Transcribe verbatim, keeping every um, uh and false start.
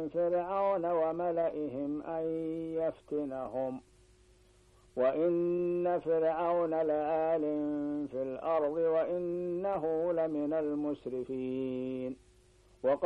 فرعون وملئهم أن يفتنهم وإن فرعون لآل في الأرض وإنه لمن المسرفين